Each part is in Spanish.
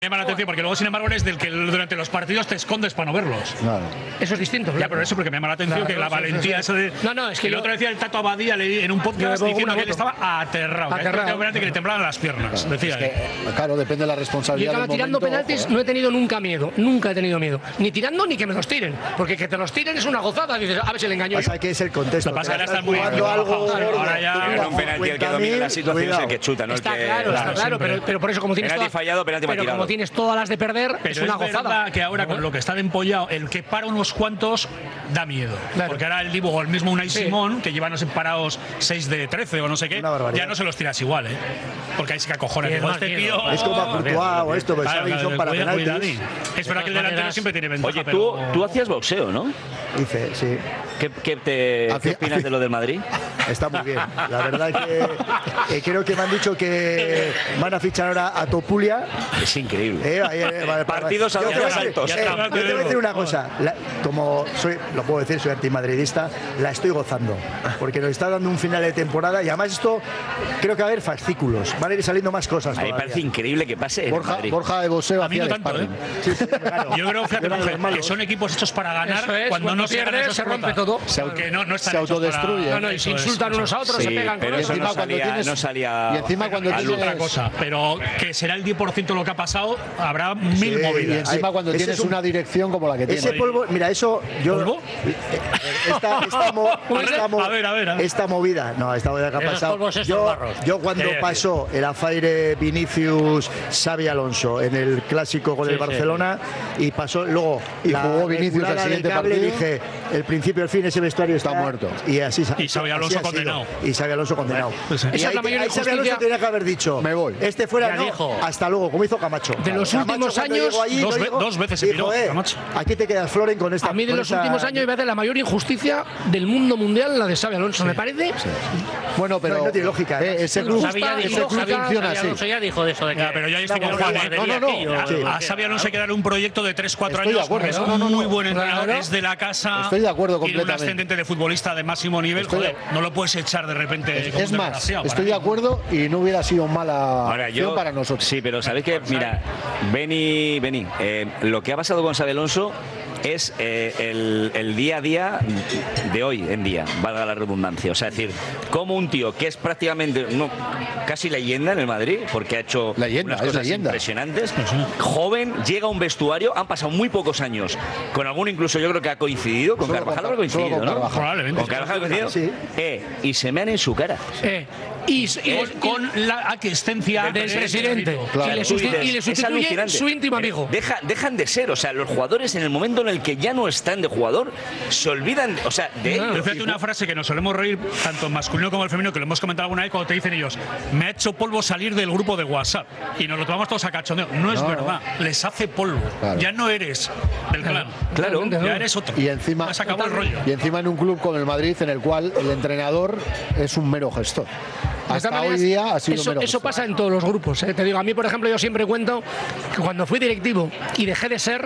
Me llama la atención porque luego, sin embargo, eres del que durante los partidos te escondes para no verlos. Claro. Eso es distinto. Ya, pero eso porque me llama la atención que la valentía esa de. No, es que el otro decía el Tato Abadía en un podcast diciendo que él estaba aterrado. Que le temblaban las piernas. Decía es que, claro, depende de la responsabilidad. Yo tirando penaltis no he tenido nunca miedo. Nunca he tenido miedo. Ni tirando ni que me los tiren. Porque que te los tiren es una gozada. Dices, a ver si le engaño. Pasa que es el contexto. Lo pasa que ahora están muy ahora ya un penalti el que domina la situación es el que chuta, ¿no? Está claro, pero por eso como tienes penalti fallado, penalti mal tirado. Como tienes todas las de perder, es una gozada. Que ahora con lo que está de empollado, el que para unos cuantos da miedo. Claro. Porque ahora el Dibu o el mismo Unai Simón, que llevan parados 6 de 13 o no sé qué, ya no se los tiras igual, ¿eh? Porque ahí sí que acojona. Este tío, es como a Courtois o esto, pues saben que son para penaltis. Es verdad que el delantero siempre tiene ventaja. Oye, tú hacías boxeo, ¿no? Hice, sí. ¿Qué opinas de lo del Madrid? Está muy bien. La verdad es que creo que me han dicho que van a fichar ahora a Topuria. Es increíble. Partidos a 12 asaltos. Yo te voy a decir una cosa. Como lo puedo decir, soy antimadridista, la estoy gozando. Porque nos está dando un final de temporada y además esto creo que va a haber fascículos. Van a ir saliendo más cosas. A mí me parece increíble que pase. Borja de boxeo. A mí no tanto, ¿eh? Sí, claro. Yo creo que son equipos hechos para ganar. Cuando no pierdes, se rompe todo. Se autodestruye. Y se insultan unos a otros, se pegan. Pero eso no salía. Y encima cuando tienes otra cosa. Pero que será el 10% lo que ha pasado, habrá mil movidas. Y encima cuando tienes una dirección como la que tienes. Ese polvo, mira, eso yo. ¿Polvo? Esta movida que ha pasado. Yo cuando pasó el Afaire Vinicius Xavi Alonso en el clásico con el Barcelona y pasó luego y jugó Vinicius al siguiente partido, dije el principio el fin ese vestuario está muerto. Y así y Xavi Alonso condenado. Y Xavi Alonso condenado. Esa es la mayor injusticia. Xavi Alonso tenía que haber dicho, me voy. Este fuera no, hasta luego, como hizo Camacho. De los últimos años, dos veces se tiró Camacho. Aquí te quedas, Floren, con esta. A mí de los últimos años me parece la mayor injusticia del mundo mundial la de Xavi Alonso, me parece. Sí. Bueno, pero no tiene lógica. Ese club funciona así. Alonso ya dijo de eso de que pero ya estoy con Juan. A Xavi Alonso hay que dar un proyecto de 3-4 años. Es un muy buen entrenador, es de la casa. Estoy de acuerdo completamente. Tiene un ascendente de futbolista de máximo nivel. Joder, no lo puedes echar de repente. Es más, estoy de acuerdo y no hubiera sido mala opción para nosotros. Sí, pero sabéis que, mira, Beni, lo que ha pasado con Xabi Alonso es el día a día de hoy en día, valga la redundancia. O sea, es decir, como un tío que es prácticamente casi leyenda en el Madrid, porque ha hecho unas cosas impresionantes, joven, llega a un vestuario, han pasado muy pocos años, con alguno incluso yo creo que ha coincidido, con Carvajal ha coincidido, ¿no? Probablemente. Con Carvajal ha coincidido, y se mean en su cara. Y con la aquiescencia del presidente. Claro. Y le sustituye su íntimo amigo. Dejan de ser, o sea, los jugadores en el momento en el que ya no están de jugador, se olvidan, o sea, de ellos. Fíjate una frase que nos solemos reír, tanto en masculino como en femenino, que lo hemos comentado alguna vez cuando te dicen ellos, me ha hecho polvo salir del grupo de WhatsApp. Y nos lo tomamos todos a cachondeo. No es verdad, les hace polvo. Claro. Ya no eres del clan. Claro. Ya eres otro. Y encima, ya se acabó el rollo. Y encima en un club como el Madrid, en el cual el entrenador es un mero gestor. Hasta hoy día ha sido eso pasa en todos los grupos. Te digo, a mí, por ejemplo, yo siempre cuento que cuando fui directivo y dejé de ser,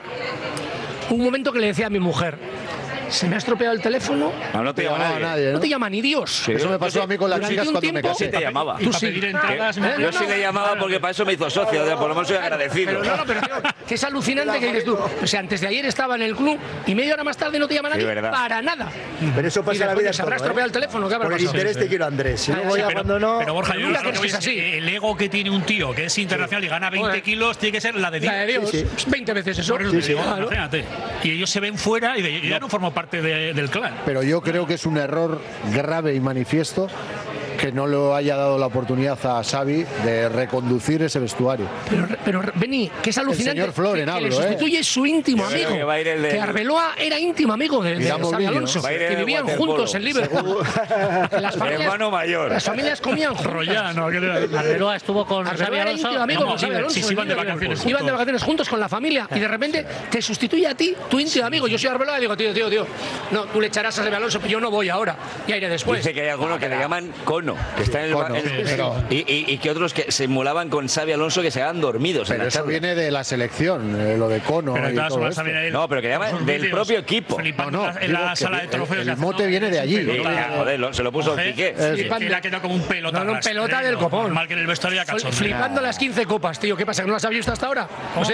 un momento que le decía a mi mujer, se me ha estropeado el teléfono. No te llama nadie. No te llama ni Dios. Sí, eso me pasó a mí con las chicas cuando me casé. Sí te llamaba. Tú sí. Yo sí le llamaba porque para eso me hizo socio. Por lo menos soy agradecido. Pero tío, que es alucinante que dices tú. O sea, antes de ayer estaba en el club y media hora más tarde no te llama nadie para nada. Pero eso pasa en la vida. Se habrá estropeado el teléfono. Por el interés te quiero, Andrés. Pero Borja, yo creo que es así. El ego que tiene un tío que es internacional y gana 20 kilos tiene que ser la de Dios. La de Dios. 20 veces eso. Imagínate. Y ellos se ven fuera y yo ya no formo parte del clan. Pero yo creo que es un error grave y manifiesto que no le haya dado la oportunidad a Xavi de reconducir ese vestuario. Pero Beni, que es alucinante. El señor Floren, que le sustituye su íntimo amigo. Que Arbeloa era íntimo amigo de Xavi Alonso. Que vivían juntos en Liverpool. Hermano mayor. Las familias comían Rollano. Arbeloa estuvo con Xavi Alonso. Íntimo amigo con Xavi Alonso. Iban de vacaciones juntos. Iban de vacaciones juntos con la familia. Y de repente te sustituye a ti, tu íntimo amigo. Yo soy Arbeloa y digo, tío. No, tú le echarás a Xavi Alonso, pero yo no voy ahora. Ya iré después. Dice que hay algunos que le llaman con Cono, que está en el y que otros que simulaban con Xabi Alonso que se quedaban dormidos. Pero eso viene de la selección, lo de Cono. Pero y todo esto. No, pero que llaman del propio equipo. En la sala de trofeos. El mote viene de allí. Joder, se lo puso Piqué. Que le ha quedado como un pelota. No, un pelota del copón. Mal que en el vestuario ya cachón. Flipando las 15 copas, tío. ¿Qué pasa? ¿Que no las has visto hasta ahora?